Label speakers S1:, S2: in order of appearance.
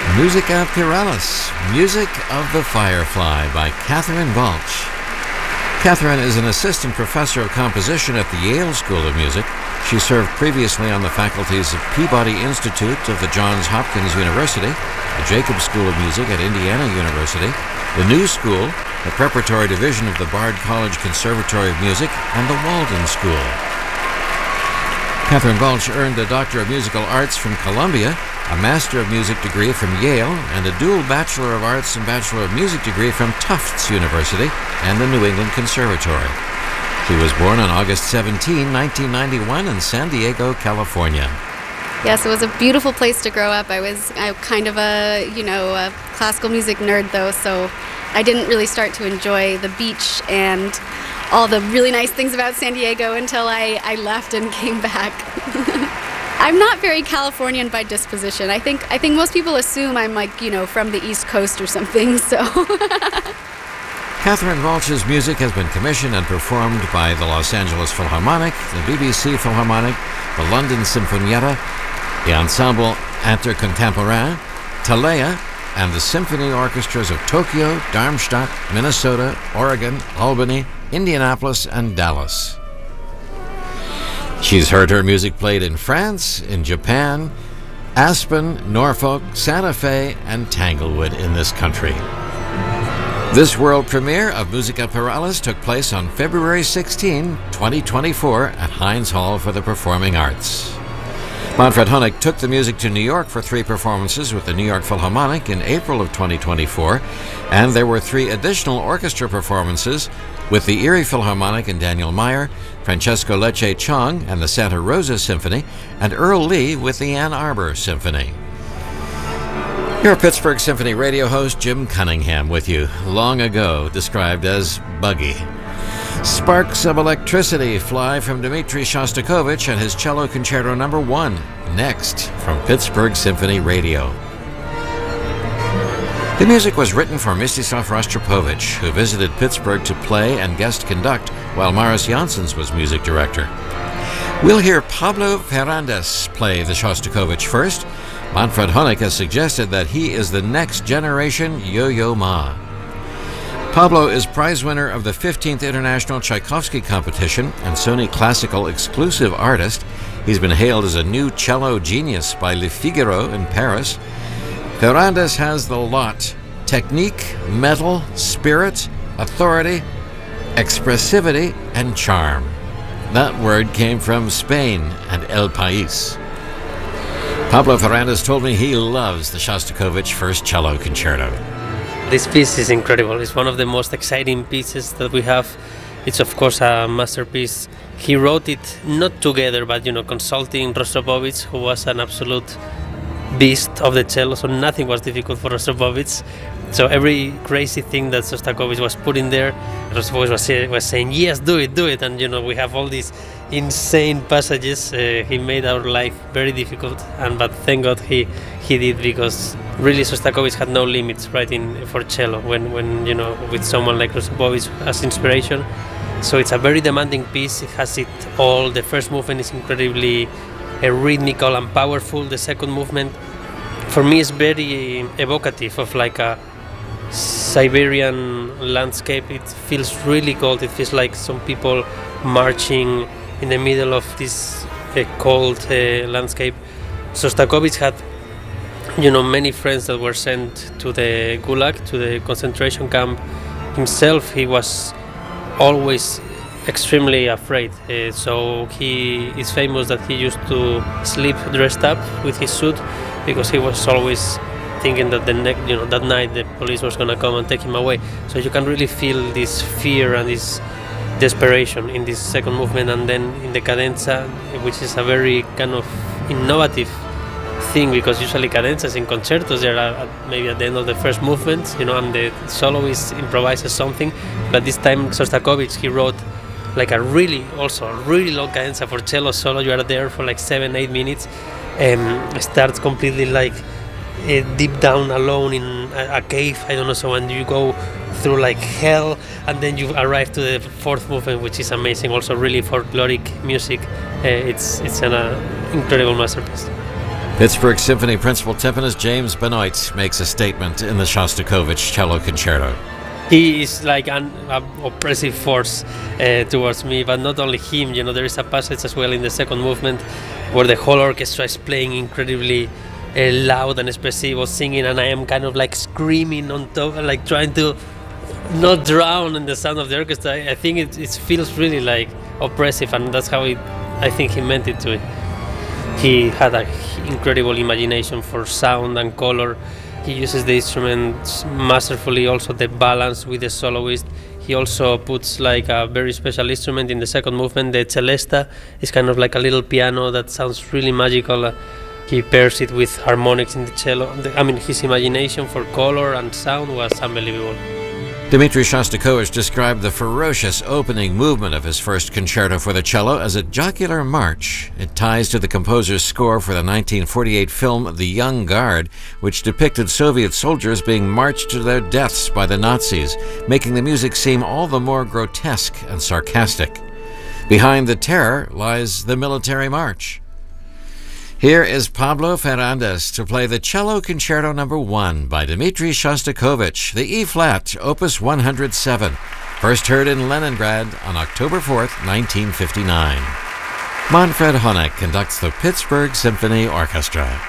S1: Musica Pyralis, Music of the Firefly by Catherine Balch. Catherine is an assistant professor of composition at the Yale School of Music. She served previously on the faculties of Peabody Institute of the Johns Hopkins University, the Jacobs School of Music at Indiana University, the New School, the preparatory division of the Bard College Conservatory of Music, and the Walden School. Catherine Balch earned a Doctor of Musical Arts from Columbia, a Master of Music degree from Yale, and a dual Bachelor of Arts and Bachelor of Music degree from Tufts University and the New England Conservatory. She was born on August 17, 1991 in San Diego, California.
S2: Yes, it was a beautiful place to grow up. I'm kind of a classical music nerd though, so I didn't really start to enjoy the beach and all the really nice things about San Diego until I left and came back. I'm not very Californian by disposition. I think most people assume I'm from the East Coast or something, so.
S1: Catherine Balch's music has been commissioned and performed by the Los Angeles Philharmonic, the BBC Philharmonic, the London Sinfonietta, the Ensemble Intercontemporain, Talea, and the symphony orchestras of Tokyo, Darmstadt, Minnesota, Oregon, Albany, Indianapolis, and Dallas. She's heard her music played in France, in Japan, Aspen, Norfolk, Santa Fe, and Tanglewood in this country. This world premiere of Musica Pyralis took place on February 16, 2024 at Heinz Hall for the Performing Arts. Manfred Honeck took the music to New York for 3 performances with the New York Philharmonic in April of 2024, and there were 3 additional orchestra performances with the Erie Philharmonic and Daniel Meyer, Francesco Lecce Chong and the Santa Rosa Symphony, and Earl Lee with the Ann Arbor Symphony. Your Pittsburgh Symphony radio host Jim Cunningham with you, long ago described as buggy. Sparks of Electricity fly from Dmitri Shostakovich and his Cello Concerto No. 1, next from Pittsburgh Symphony Radio. The music was written for Mstislav Rostropovich, who visited Pittsburgh to play and guest conduct while Maris Janssens was music director. We'll hear Pablo Ferrandes play the Shostakovich first. Manfred Honeck has suggested that he is the next generation Yo-Yo Ma. Pablo is prize winner of the 15th International Tchaikovsky Competition and Sony Classical Exclusive Artist. He's been hailed as a new cello genius by Le Figaro in Paris. Ferrandes has the lot: technique, metal, spirit, authority, expressivity, and charm. That word came from Spain and El País. Pablo Ferrandes told me he loves the Shostakovich First Cello Concerto.
S3: This piece is incredible. It's one of the most exciting pieces that we have. It's of course a masterpiece. He wrote it not together, but consulting Rostropovich, who was an absolute beast of the cello, so nothing was difficult for Rostropovich. So every crazy thing that Shostakovich was putting there, Rostropovich was saying, yes, do it. And we have all these insane passages. He made our life very difficult, but thank God he did, because really Shostakovich had no limits writing for cello when with someone like Rostropovich as inspiration. So it's a very demanding piece. It has it all. The first movement is incredibly rhythmical and powerful. The second movement, for me, is very evocative of like a Siberian landscape. It feels really cold. It feels like some people marching in the middle of this cold landscape. Shostakovich had many friends that were sent to the Gulag, to the concentration camp. Himself, he was always extremely afraid. So he is famous that he used to sleep dressed up with his suit, because he was always thinking that that night the police was going to come and take him away. So you can really feel this fear and this desperation in this second movement. And then in the cadenza, which is a very kind of innovative thing, because usually cadenzas in concertos, they are maybe at the end of the first movement, and the soloist improvises something. But this time Shostakovich, he wrote like a really long cadenza for cello solo. You are there for like 7-8 minutes, starts completely like deep down alone in a cave, I don't know, so, and you go through like hell, and then you arrive to the fourth movement, which is amazing, also really folkloric music. It's an incredible masterpiece.
S1: Pittsburgh Symphony principal timpanist James Benoit makes a statement in the Shostakovich Cello Concerto.
S3: He is like an oppressive force towards me, but not only him. There is a passage as well in the second movement where the whole orchestra is playing incredibly loud and expressive, or singing, and I am kind of like screaming on top, like trying to not drown in the sound of the orchestra. I think it feels really like oppressive, and that's how I think he meant it to it. He had an incredible imagination for sound and color. He uses the instruments masterfully, also the balance with the soloist. He also puts like a very special instrument in the second movement. The celesta is kind of like a little piano that sounds really magical. He pairs it with harmonics in the cello. His imagination for color and sound was unbelievable.
S1: Dmitri Shostakovich described the ferocious opening movement of his first concerto for the cello as a jocular march. It ties to the composer's score for the 1948 film The Young Guard, which depicted Soviet soldiers being marched to their deaths by the Nazis, making the music seem all the more grotesque and sarcastic. Behind the terror lies the military march. Here is Pablo Ferrandes to play the Cello Concerto No. 1 by Dmitri Shostakovich, the E-flat, Opus 107, first heard in Leningrad on October 4th, 1959. Manfred Honeck conducts the Pittsburgh Symphony Orchestra.